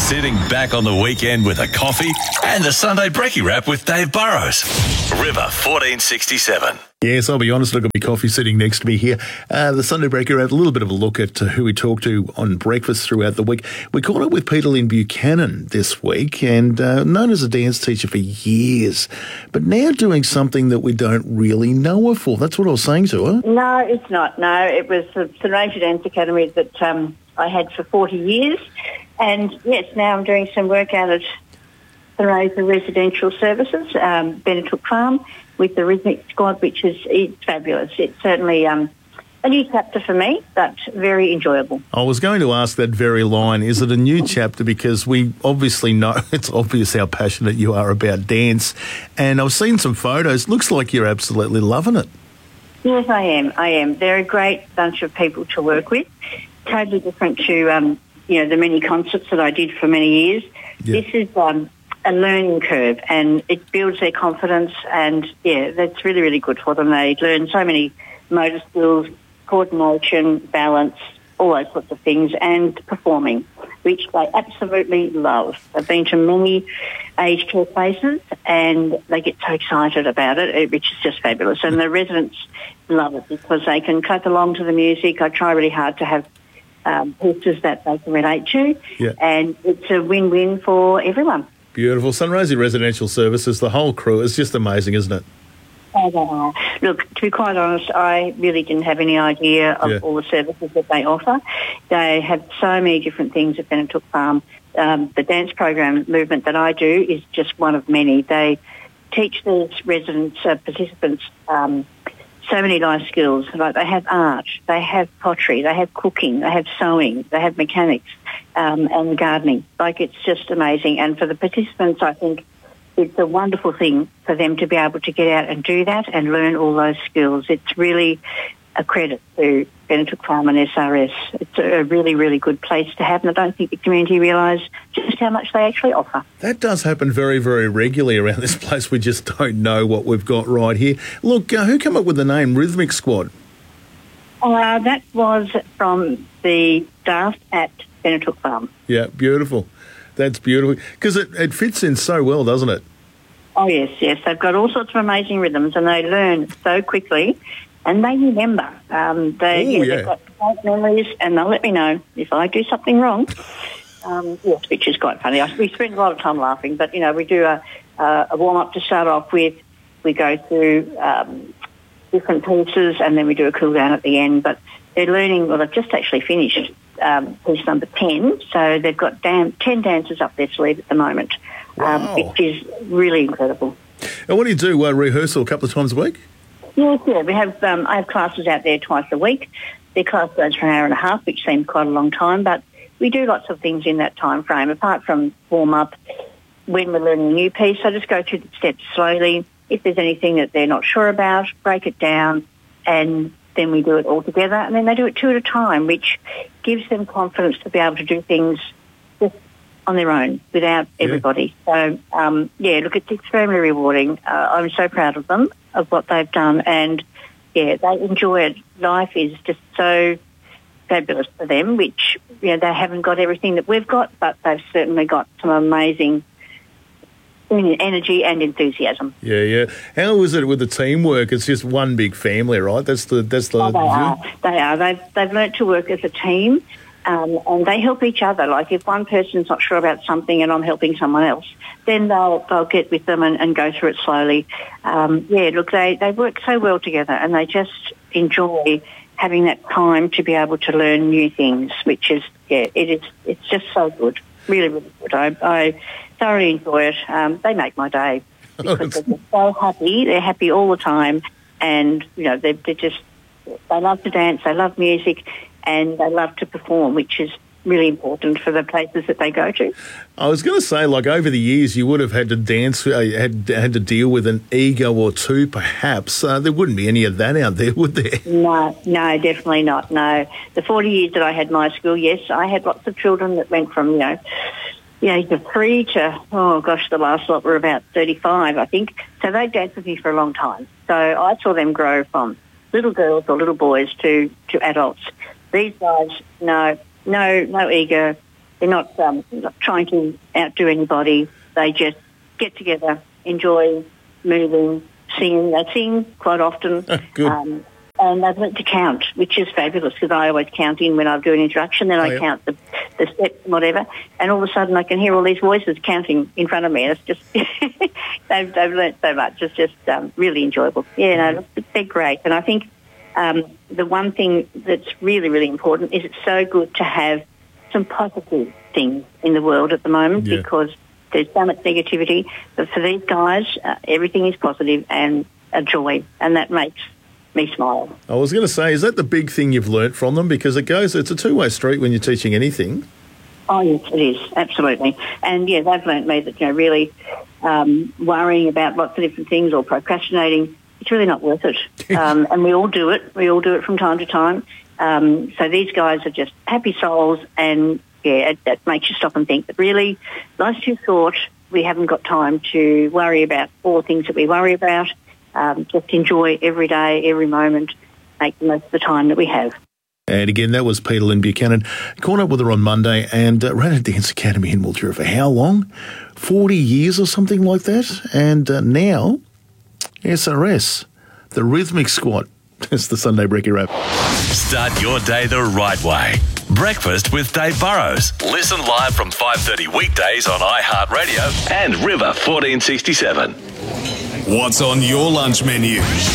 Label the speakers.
Speaker 1: Sitting back on the weekend with a coffee and the Sunday Brekkie Wrap with Dave Burrows. River 1467.
Speaker 2: Yes, I'll be honest, I've got my coffee sitting next to me here. The Sunday Brekkie Wrap, a little bit of a look at who we talked to on breakfast throughout the week. We caught up with Peter Lynn Buchanan this week, and known as a dance teacher for years, but now doing something that we don't really know her for. That's what I was saying to her.
Speaker 3: No, it's not. No, it was the St Ranger Dance Academy that I had for 40 years. And yes, now I'm doing some work out at St Ranger Residential Services, Benetooke Farm, with the Rhythmic Squad, which is fabulous. It's certainly a new chapter for me, but very enjoyable.
Speaker 2: I was going to ask that very line. Is it a new chapter? Because we obviously know, it's obvious how passionate you are about dance. And I've seen some photos. Looks like you're absolutely loving it.
Speaker 3: Yes, I am. They're a great bunch of people to work with. Totally different to, the many concerts that I did for many years.
Speaker 2: Yeah.
Speaker 3: This is a learning curve, and it builds their confidence, and, that's really, really good for them. They learn so many motor skills, coordination, balance, all those sorts of things, and performing, which they absolutely love. They've been to many aged care places, and they get so excited about it, which is just fabulous. And the residents love it because they can clap along to the music. I try really hard to have pieces that they can relate to, and it's a win-win for everyone.
Speaker 2: Beautiful. St Rosie Residential Services, the whole crew, is just amazing, isn't it?
Speaker 3: Look, to be quite honest, I really didn't have any idea of all the services that they offer. They have so many different things at Benetooke Farm. The dance program movement that I do is just one of many. They teach these residents, participants, so many life skills. Like they have art, they have pottery, they have cooking, they have sewing, they have mechanics, and gardening. Like, it's just amazing. And for the participants, I think it's a wonderful thing for them to be able to get out and do that and learn all those skills. It's really a credit to Benetooke Farm and SRS. It's a really, really good place to have, and I don't think the community realise just how much they actually offer.
Speaker 2: That does happen very, very regularly around this place. We just don't know what we've got right here. Look, who came up with the name Rhythmic Squad?
Speaker 3: That was from the staff at Benetooke Farm.
Speaker 2: Yeah, beautiful. That's beautiful. Because it fits in so well, doesn't it?
Speaker 3: Oh, yes. They've got all sorts of amazing rhythms, and they learn so quickly, and they remember. They've got great memories, and they'll let me know if I do something wrong. Which is quite funny. We spend a lot of time laughing, but, we do a warm-up to start off with. We go through different pieces, and then we do a cool-down at the end. But they're learning, well, they've just actually finished piece number 10, so they've got 10 dancers up their sleeve at the moment, which is really incredible.
Speaker 2: And what do you do, rehearsal a couple of times a week?
Speaker 3: Yes, we have, I have classes out there twice a week. Their class goes for an hour and a half, which seems quite a long time, but we do lots of things in that time frame. Apart from warm-up, when we're learning a new piece, I just go through the steps slowly. If there's anything that they're not sure about, break it down, and then we do it all together. And then they do it two at a time, which gives them confidence to be able to do things just on their own without everybody. So, look, it's extremely rewarding. I'm so proud of them, of what they've done, and, they enjoy it. Life is just so fabulous for them, which, they haven't got everything that we've got, but they've certainly got some amazing energy and enthusiasm.
Speaker 2: Yeah. How is it with the teamwork? It's just one big family, right? That's the.
Speaker 3: They are. They've learnt to work as a team, and they help each other. Like, if one person's not sure about something and I'm helping someone else, then they'll get with them and go through it slowly. Look, they work so well together, and they just enjoy having that time to be able to learn new things, which is, it's just so good. Really, really good. I thoroughly enjoy it. They make my day because they're so happy. They're happy all the time, and they love to dance, they love music, and they love to perform, which is really important for the places that they go to.
Speaker 2: I was going to say, like, over the years, you would have had to had to deal with an ego or two, perhaps. There wouldn't be any of that out there, would there?
Speaker 3: No, definitely not. No, the 40 years that I had my school, yes, I had lots of children that went from age of 3 to, the last lot were about 35, I think. So they danced with me for a long time. So I saw them grow from little girls or little boys to adults. These guys, no ego, They're not trying to outdo anybody. They just get together, enjoy moving, singing. They sing quite often.
Speaker 2: Good.
Speaker 3: And they've learnt to count, which is fabulous because I always count in when I do an introduction, then I count the steps and whatever, and all of a sudden I can hear all these voices counting in front of me. It's just, they've learnt so much. It's just really enjoyable. Yeah, no, they're great. And I think the one thing that's really, really important is it's so good to have some positive things in the world at the moment because there's so much negativity. But for these guys, everything is positive and a joy, and that makes me smile.
Speaker 2: I was going to say, is that the big thing you've learnt from them? Because it's a two-way street when you're teaching anything.
Speaker 3: Oh, yes, it is, absolutely. And, yeah, they've learnt me that, really worrying about lots of different things or procrastinating, it's really not worth it. And we all do it. We all do it from time to time. So these guys are just happy souls, and, that makes you stop and think that really, life's too short. We haven't got time to worry about all the things that we worry about. Just enjoy every day, every moment, make the most of the time that we have.
Speaker 2: And again, that was Peter Lynn Buchanan. Caught up with her on Monday and ran a dance academy in Mildura for how long? 40 years or something like that. And now, SRS, the Rhythmic Squad. That's the Sunday Brekkie Wrap.
Speaker 1: Start your day the right way. Breakfast with Dave Burrows. Listen live from 5:30 weekdays on iHeartRadio and River 1467.
Speaker 4: What's on your lunch menu?